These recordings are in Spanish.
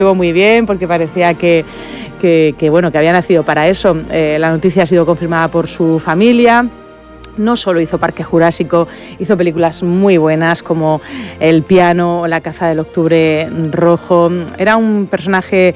Estuvo muy bien porque parecía que había nacido para eso. La noticia ha sido confirmada por su familia. No solo hizo Parque Jurásico, hizo películas muy buenas como El piano o La caza del octubre rojo. Era un personaje,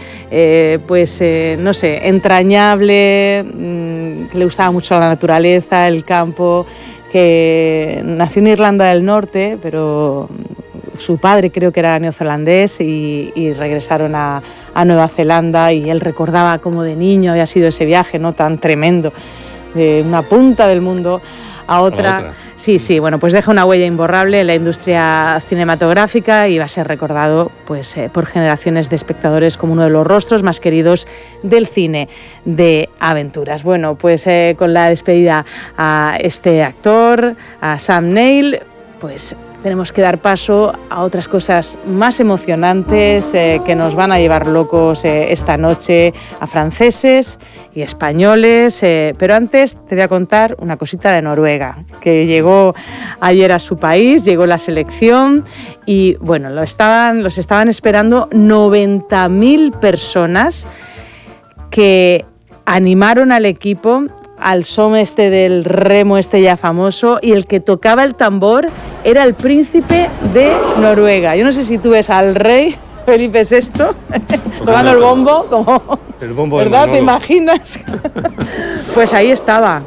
entrañable, que le gustaba mucho la naturaleza, el campo, que nació en Irlanda del Norte, pero su padre creo que era neozelandés y regresaron a Nueva Zelanda, y él recordaba cómo de niño había sido ese viaje, ¿no?, tan tremendo, de una punta del mundo a otra. Sí, bueno, pues deja una huella imborrable en la industria cinematográfica y va a ser recordado por generaciones de espectadores como uno de los rostros más queridos del cine de aventuras. Bueno, pues con la despedida a este actor, a Sam Neill, pues tenemos que dar paso a otras cosas más emocionantes que nos van a llevar locos esta noche, a franceses y españoles. Pero antes te voy a contar una cosita de Noruega, que llegó ayer a su país, llegó la selección y bueno, los estaban esperando 90.000 personas que animaron al equipo al son del remo ya famoso, y el que tocaba el tambor era el príncipe de Noruega. Yo no sé si tú ves al rey Felipe VI tocando el bombo, como el bombo, ¿verdad? ¿Te imaginas? Pues ahí estaba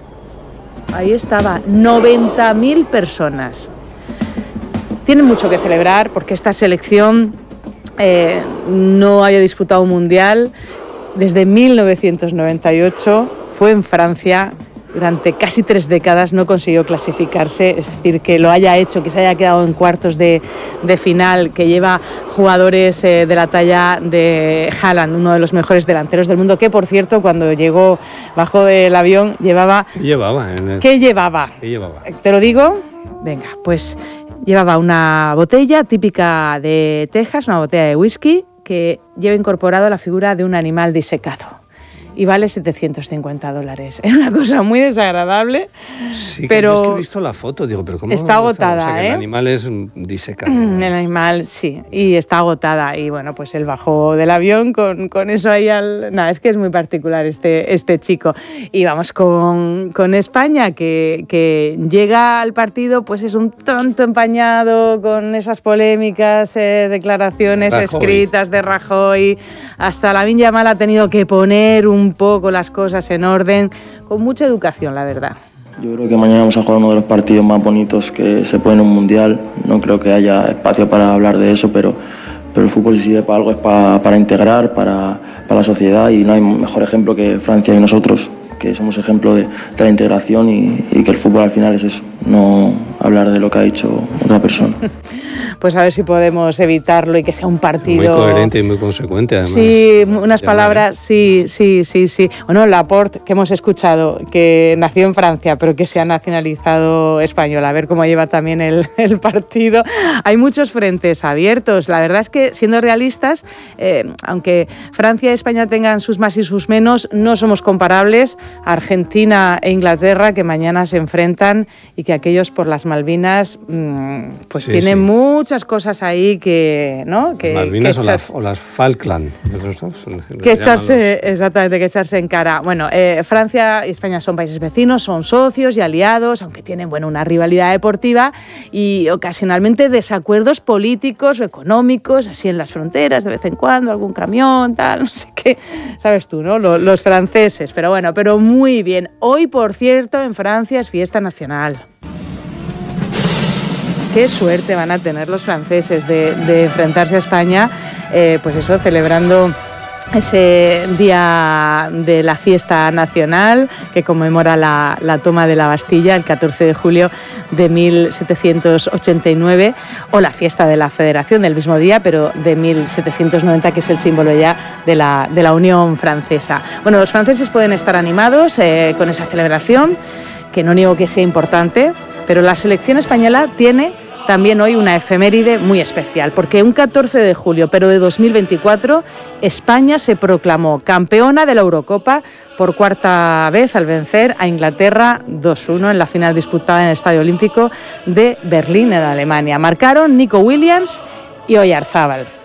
90.000 personas. Tienen mucho que celebrar porque esta selección no había disputado un mundial desde 1998. Fue en Francia, durante casi 3 décadas no consiguió clasificarse, es decir, que lo haya hecho, que se haya quedado en cuartos de final, que lleva jugadores de la talla de Haaland, uno de los mejores delanteros del mundo, que por cierto cuando bajó del avión ¿Qué llevaba? ¿Te lo digo? Venga, pues llevaba una botella típica de Texas, una botella de whisky, que lleva incorporado la figura de un animal disecado. Y vale $750. Es una cosa muy desagradable. Sí, pero es que he visto la foto, digo, pero ¿cómo? Está agotada, o sea, que el animal es disecado. El animal, sí, y está agotada. Y bueno, pues él bajó del avión con eso ahí es que es muy particular este chico. Y vamos con España, que llega al partido, pues es un tanto empañado con esas polémicas declaraciones escritas de Rajoy. Hasta Lamine Yamal ha tenido que poner un poco las cosas en orden, con mucha educación, la verdad. Yo creo que mañana vamos a jugar uno de los partidos más bonitos que se puede en un mundial. No creo que haya espacio para hablar de eso, pero el fútbol, si sirve para algo, es para integrar, para la sociedad, y no hay mejor ejemplo que Francia y nosotros, que somos ejemplo de la integración y que el fútbol al final es eso, no hablar de lo que ha dicho otra persona. Pues a ver si podemos evitarlo y que sea un partido... Muy coherente y muy consecuente, además. Sí, unas palabras, sí. Bueno, Laporte, que hemos escuchado, que nació en Francia, pero que se ha nacionalizado español. A ver cómo lleva también el partido. Hay muchos frentes abiertos. La verdad es que, siendo realistas, aunque Francia y España tengan sus más y sus menos, no somos comparables a Argentina e Inglaterra, que mañana se enfrentan, y que aquellos por las Malvinas tienen muchas cosas ahí que, ¿no? Malvinas o las Falkland. Que echarse en cara. Bueno, Francia y España son países vecinos, son socios y aliados, aunque tienen una rivalidad deportiva y ocasionalmente desacuerdos políticos o económicos, así en las fronteras, de vez en cuando, algún camión, tal, no sé qué, sabes tú, ¿no? Los franceses, pero muy bien. Hoy, por cierto, en Francia es fiesta nacional. Qué suerte van a tener los franceses de enfrentarse a España, celebrando ese día de la fiesta nacional que conmemora la toma de la Bastilla el 14 de julio de 1789, o la fiesta de la Federación del mismo día, pero de 1790, que es el símbolo ya de la Unión Francesa. Bueno, los franceses pueden estar animados con esa celebración, que no niego que sea importante, pero la selección española tiene también hoy una efeméride muy especial, porque un 14 de julio, pero de 2024, España se proclamó campeona de la Eurocopa por 4ª vez al vencer a Inglaterra 2-1 en la final disputada en el Estadio Olímpico de Berlín, en Alemania. Marcaron Nico Williams y Oyarzábal.